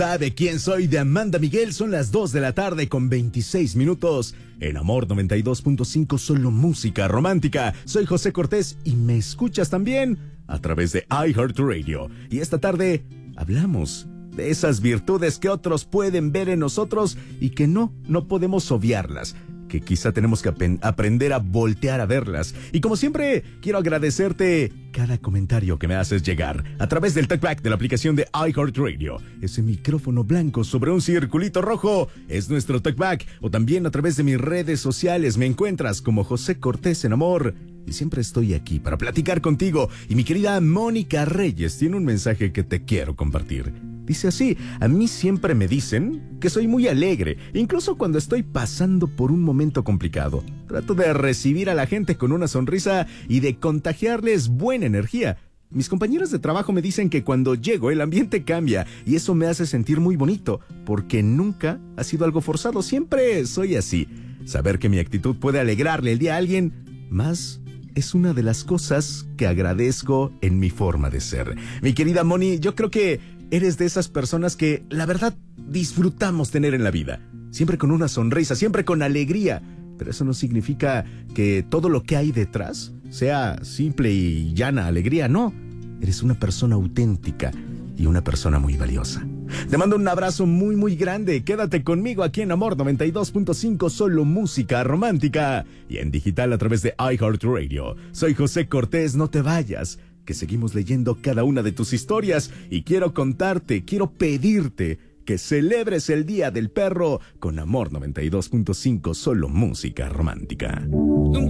¿Sabe quién soy? De Amanda Miguel. Son las 2 de la tarde con 26 minutos. En Amor 92.5, solo música romántica. Soy José Cortés y me escuchas también a través de iHeartRadio. Y esta tarde hablamos de esas virtudes que otros pueden ver en nosotros y que no podemos obviarlas, que quizá tenemos que aprender a voltear a verlas. Y como siempre, quiero agradecerte cada comentario que me haces llegar a través del talkback de la aplicación de iHeartRadio. Ese micrófono blanco sobre un circulito rojo es nuestro talkback. O también a través de mis redes sociales me encuentras como José Cortés en Amor. Y siempre estoy aquí para platicar contigo. Y mi querida Mónica Reyes tiene un mensaje que te quiero compartir. Dice así: a mí siempre me dicen que soy muy alegre, incluso cuando estoy pasando por un momento complicado. Trato de recibir a la gente con una sonrisa y de contagiarles buena energía. Mis compañeros de trabajo me dicen que cuando llego el ambiente cambia y eso me hace sentir muy bonito, porque nunca ha sido algo forzado, siempre soy así. Saber que mi actitud puede alegrarle el día a alguien más es una de las cosas que agradezco en mi forma de ser. Mi querida Moni, yo creo que eres de esas personas que, la verdad, disfrutamos tener en la vida. Siempre con una sonrisa, siempre con alegría. Pero eso no significa que todo lo que hay detrás sea simple y llana alegría. No, eres una persona auténtica y una persona muy valiosa. Te mando un abrazo muy, muy grande. Quédate conmigo aquí en Amor 92.5, solo música romántica. Y en digital a través de iHeartRadio. Soy José Cortés, no te vayas, que seguimos leyendo cada una de tus historias. Y quiero contarte, quiero pedirte que celebres el Día del Perro con Amor 92.5, solo música romántica.